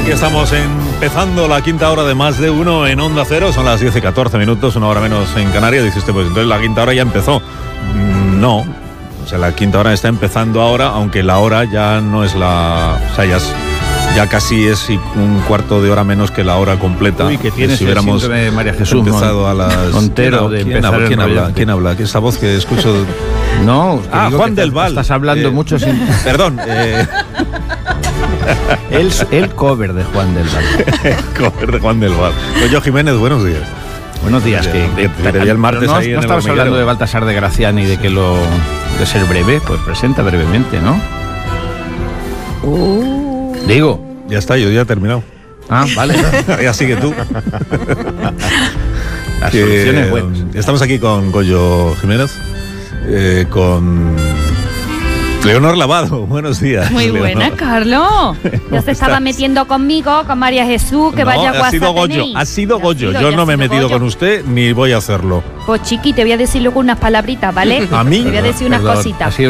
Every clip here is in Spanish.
Aquí estamos empezando la quinta hora de Más de Uno en Onda Cero. Son las 10 y 14 minutos, una hora menos en Canarias. Dice usted, pues entonces la quinta hora ya empezó. No, o sea, la quinta hora está empezando ahora, aunque la hora ya no es la... O sea, ya casi es un cuarto de hora menos que la hora completa. Uy, que tienes si hubiéramos el síndrome de María Jesús empezado a las... Montero de empezar el rollante. ¿Quién habla? ¿Esa voz que escucho? No, Juan del Val. Estás hablando mucho sin... Perdón. El cover de Juan del Val. Cover de Juan del Val. Goyo Jiménez, buenos días. Buenos días. Que te veía el martes ahí en el estabas hablando de Baltasar de Graciani, de ser breve, pues presenta brevemente, ¿no? Digo. Ya está, yo ya he terminado. Ah, vale. Ya sigue tú. Las soluciones buenas. Estamos aquí con Goyo Jiménez, con Leonor Lavado. Buenos días. Muy buena, Carlos. Ya se estaba metiendo conmigo, con María Jesús, que no, vaya ha sido Goyo. Ha sido Goyo. Yo no me he metido con usted ni voy a hacerlo. Pues chiqui, te voy a decir luego unas palabritas, ¿vale? ¿A mí? Te voy a decir unas cositas. Ha sido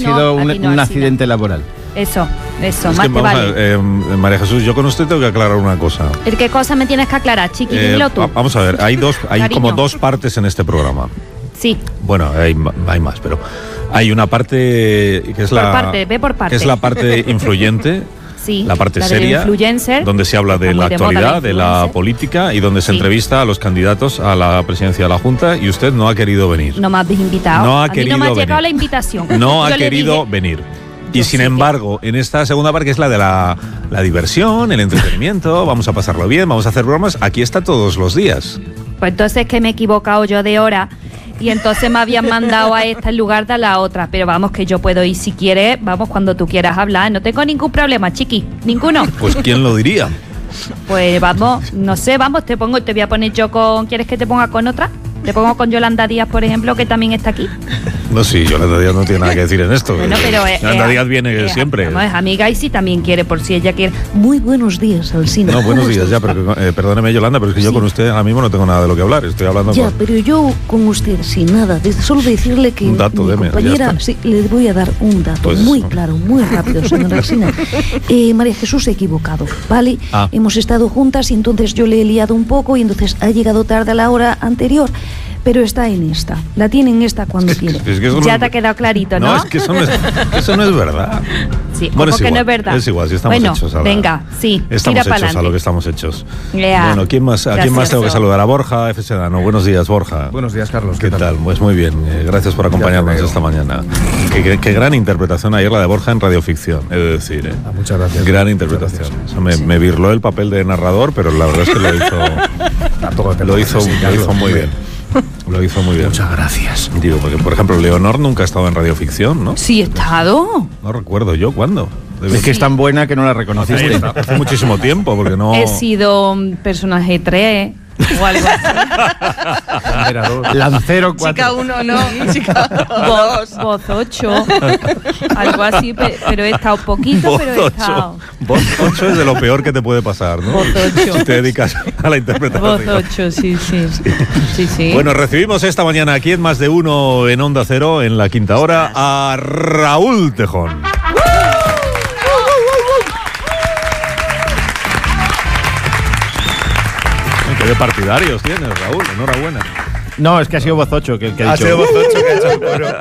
un accidente laboral. Eso, es más que te vale. María Jesús, yo con usted tengo que aclarar una cosa. ¿El qué cosa me tienes que aclarar, chiqui? Dímelo tú. Vamos a ver, hay como dos partes en este programa. Sí. Bueno, hay más, pero hay una parte que es por parte. Que es la parte influyente. Sí, la parte seria, donde se habla de la actualidad, de la política y donde se entrevista a los candidatos a la presidencia de la Junta, y usted no ha querido venir. No me has invitado. No ha querido venir. No me ha llegado la invitación. No ha querido venir. Y sin embargo, en esta segunda parte, que es la de la diversión, el entretenimiento, vamos a pasarlo bien, vamos a hacer bromas, aquí está todos los días. Pues entonces que me he equivocado yo de hora y entonces me habían mandado a esta en lugar de a la otra. Pero vamos, que yo puedo ir si quieres, vamos cuando tú quieras hablar. No tengo ningún problema, chiqui, ninguno. Pues ¿quién lo diría? Pues vamos, no sé, vamos, te voy a poner yo con... ¿Quieres que te ponga con otra? Te pongo con Yolanda Díaz, por ejemplo, que también está aquí. No, sí, Yolanda Díaz no tiene nada que decir en esto. Bueno, pero Yolanda Díaz viene siempre. Vamos, es amiga y si también quiere, por si ella quiere. Muy buenos días, Alsina. No, buenos días ya, pero perdóneme, Yolanda, pero es que yo con usted ahora mismo no tengo nada de lo que hablar. Estoy hablando ya, pero yo con usted, sin nada, solo decirle que un dato, mi compañera, sí, le voy a dar un dato pues, muy claro, muy rápido, señora Alsina. María Jesús se ha equivocado, ¿vale? Hemos estado juntas y entonces yo le he liado un poco y entonces ha llegado tarde a la hora anterior. Pero está en esta, la tiene en esta cuando quiere. Ya te ha quedado clarito, ¿no? No, es que eso no es verdad. Sí, bueno, que no es verdad. Es igual, si estamos hechos ahora. Venga, sí, estamos tira hechos a lo que estamos hechos. Yeah. Bueno, ¿a quién más tengo que saludar? A Borja F. Sedano. Buenos días, Borja. Buenos días, Carlos. ¿Qué tal? Pues muy bien, gracias por acompañarnos esta mañana. Qué gran interpretación ayer la de Borja en radioficción, he de decir. Muchas gracias. Gran interpretación. Gracias. Me birló el papel de narrador, pero la verdad es que lo hizo muy bien. Lo hizo muy bien. Muchas gracias. Digo, porque por ejemplo, Leonor nunca ha estado en radioficción, ¿no? Sí, he estado. No recuerdo yo cuándo. Es que es tan buena que no la reconociste. Hace muchísimo tiempo, porque no... He sido un personaje 3 o algo así. Lancero 4. Chica 1, no. Chica 2. Voz 8. Algo así, pero he estado poquito, pero he estado. Voz 8 es de lo peor que te puede pasar, ¿no? Voz 8. Si te dedicas a la interpretación. Voz 8, sí. Bueno, recibimos esta mañana aquí en Más de Uno en Onda Cero, en la quinta hora, a Raúl Tejón. Qué de partidarios tienes, Raúl, enhorabuena. No, es que ha sido voz 8 que ha dicho. Ha sido voz 8 que ha hecho el coro.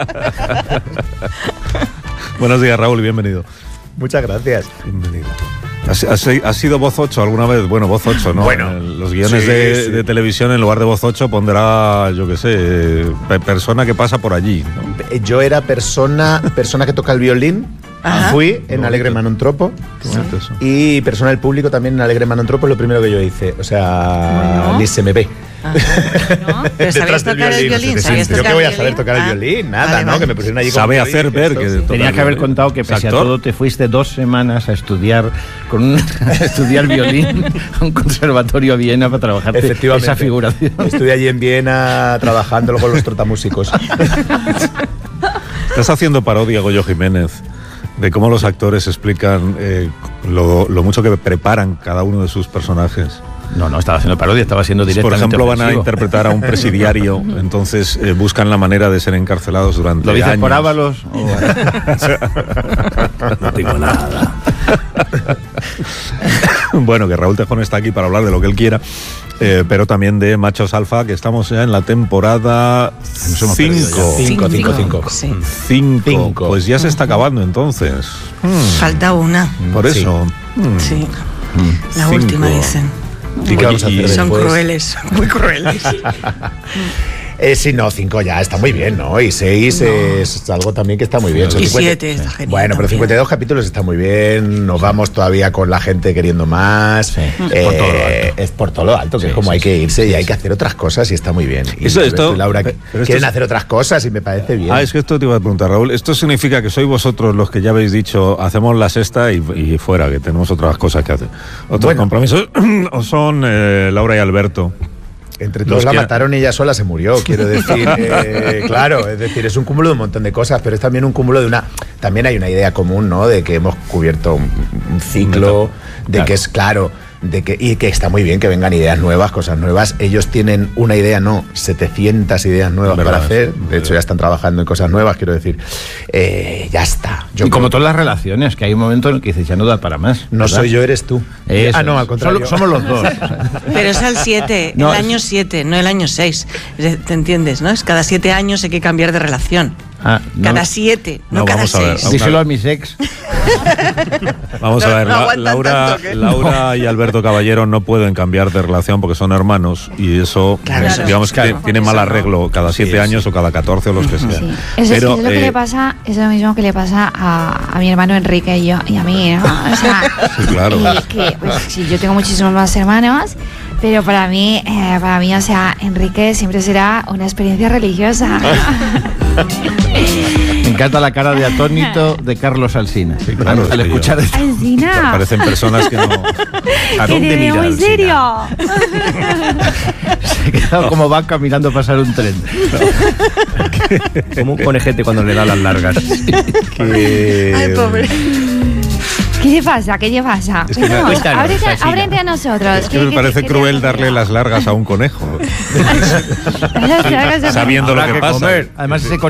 Buenos días, Raúl, y bienvenido. Muchas gracias. Bienvenido. ¿Has sido voz 8 alguna vez? Bueno, voz 8, ¿no? Bueno, en los guiones de televisión, en lugar de voz 8, pondrá, yo qué sé, persona que pasa por allí, ¿no? Yo era persona que toca el violín. Ajá. Fui en Alegre Manontropo. Y persona del público también en Alegre Manontropo es lo primero que yo hice. O sea, ni se me ve. ¿No? ¿Pero sabías tocar el violín? ¿Yo qué voy a saber tocar el violín? Nada, vale, ¿no? vale. Que me pusieron allí. Sabe hacer ver que Tenías que haber contado que pese a todo te fuiste 2 semanas a estudiar estudiar violín a un conservatorio a Viena para trabajar esa figuración. Estuve allí en Viena trabajándolo con los trotamúsicos. Estás haciendo parodia, Goyo Jiménez, de cómo los actores explican lo mucho que preparan cada uno de sus personajes. No estaba haciendo parodia, estaba siendo directamente Por ejemplo, ofensivo. van a interpretar a un presidiario, entonces buscan la manera de ser encarcelados durante ¿Lo dices años. por Ábalos? No tengo nada. Bueno, que Raúl Tejón está aquí para hablar de lo que él quiera, pero también de Machos Alfa, que estamos ya en la temporada 5. 5. Pues ya se está acabando entonces. Falta una. Por eso. Sí. La última, dicen. ¿Y qué vamos a hacer Son después? crueles, muy crueles. Sí, no, 5 ya está muy bien, ¿no? Y 6 es algo también que está muy bien. Y 7 está genial. Bueno, pero 52 capítulos está muy bien. Nos vamos todavía con la gente queriendo más. Sí. Es por todo lo alto, que es como hay que irse y hay que hacer otras cosas y está muy bien. Y esto, Laura, pero quieren hacer otras cosas y me parece bien. Es que esto te iba a preguntar, Raúl. ¿Esto significa que sois vosotros los que ya habéis dicho, hacemos la sexta y fuera, que tenemos otras cosas que hacer? ¿Otros compromisos? ¿O son Laura y Alberto? Entre todos la mataron y ella sola se murió, quiero decir. Claro, es decir, es un cúmulo de un montón de cosas, pero es también un cúmulo de una... También hay una idea común, ¿no? De que hemos cubierto un ciclo, de que es claro... y que está muy bien que vengan ideas nuevas, cosas nuevas. Ellos tienen una idea, 700 ideas nuevas para hacer. De hecho, ya están trabajando en cosas nuevas, quiero decir. Ya está. Y como todas las relaciones, que hay un momento en el que dices, ya no da para más. No soy yo, eres tú. No, al contrario. Somos los dos. Pero es el 7, el año 7, no el año 6. ¿Te entiendes, no? Es cada 7 años hay que cambiar de relación. Cada 7, no cada 6. Díselo a mis ex. Vamos a ver, Laura y Alberto Caballero no pueden cambiar de relación porque son hermanos y eso, digamos que tiene mal arreglo cada 7 años o cada 14 o los que sean. Sí. Eso es lo que le pasa, es lo mismo que le pasa a mi hermano Enrique y a mí, ¿no? O sea, sí, claro. Sí, yo tengo muchísimos más hermanos, pero para mí, o sea, Enrique siempre será una experiencia religiosa. Me encanta la cara de atónito de Carlos Alsina. Sí, claro, al escuchar esto. Alsina. Parecen personas que no... ¿A dónde mira muy serio? Se ha quedado como vaca mirando pasar un tren. Como un conejete cuando le da las largas. Ay, pobre. ¿Qué te pasa? ¿Qué te pasa? Es que ábrete a nosotros. Es que me parece cruel darle las largas a un conejo. Las largas sabiendo lo que pasa. Comer. Además, ese